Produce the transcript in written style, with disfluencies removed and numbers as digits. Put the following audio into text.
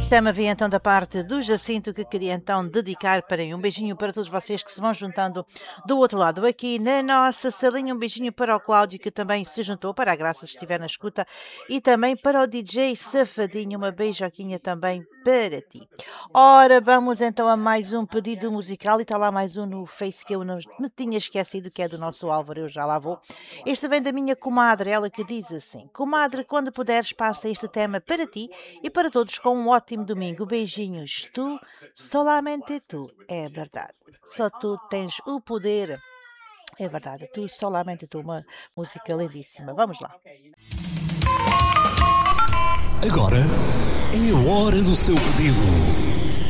Tema vem então da parte do Jacinto, que queria então dedicar para um beijinho para todos vocês que se vão juntando do outro lado aqui na nossa salinha. Um beijinho para o Cláudio, que também se juntou, para a Graça, se estiver na escuta, e também para o DJ Safadinho. Uma beijoquinha também para ti. Ora, vamos então a mais um pedido musical, e está lá mais um no Face que eu não me tinha esquecido, que é do nosso Álvaro. Eu já lá vou. Este vem da minha comadre, ela que diz assim: comadre, quando puderes, passa este tema para ti e para todos com um ótimo domingo. Beijinhos, tu, solamente tu. É verdade, só tu tens o poder. É verdade, tu, solamente tu. Uma música lindíssima. Vamos lá. Agora é a hora do seu pedido.